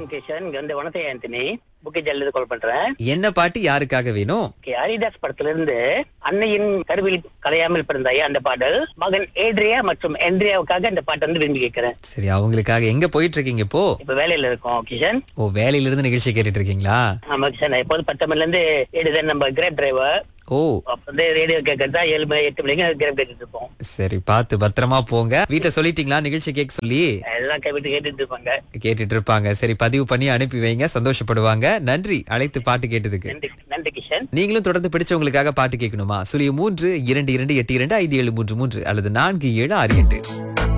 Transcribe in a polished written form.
வணக்கம் கிஷன். இங்க வந்து வணக்கம் ஆண்டனி. புக்கேஜ்ல இருந்து கால் பண்றேன். என்ன பாட்டு யாருக்காக வேணும்? ஹரிதாஸ் படத்துல இருந்து அன்னையின் கருவில் கலையாமல் பிறந்தாயே அந்த பாடல் மகன் ஏட்ரியா மற்றும் என்ட்ரியாவுக்காக இந்த பாட்டு வந்து விரும்பி கேட்கிறேன். சரி, அவங்களுக்காக எங்க போயிட்டு இருக்கீங்க இப்போ? இப்ப வேலையில இருக்கோம் கிஷன். ஓ, வேலையில இருந்து நிகழ்ச்சி கேட்டுட்டு இருக்கீங்களா? ஆமா கிஷன். எப்போது 10 மணில இருந்து 7 தான் நம்ம கிராப் டிரைவர். ஓ, அப்ப வந்து ரேடியோ கேட்கறதா 7 மணி 8 மணிக்கு கிராப் கேட்டுட்டு இருப்போம். சரி, பார்த்து பத்திரமா போங்க. வீட்டுல சொல்லிட்டீங்களா நிகழ்ச்சி கேட்க சொல்லி? எல்லாம் கேட்டு கேட்டுட்டு இருப்பாங்க. கேட்டுட்டு இருப்பாங்க. சரி, பதிவு பண்ணி அனுப்பி வைங்க, சந்தோஷப்படுவாங்க. நன்றி அழைத்து பாட்டு கேட்டதுக்கு. நன்றி நன்றி கிஷன். நீங்களும் தொடர்ந்து பிடிச்சவங்களுக்காக பாட்டு கேட்கணுமா? 03 22 82 5733 அல்லது 4768.